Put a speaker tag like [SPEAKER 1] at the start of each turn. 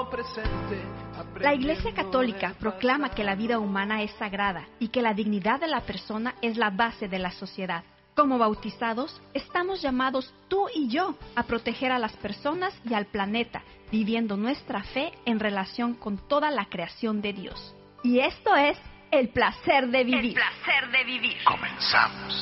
[SPEAKER 1] La Iglesia Católica proclama que la vida humana es sagrada y que la dignidad de la persona es la base de la sociedad. Como bautizados, estamos llamados tú y yo a proteger a las personas y al planeta, viviendo nuestra fe en relación con toda la creación de Dios. Y esto es el placer de vivir.
[SPEAKER 2] Comenzamos.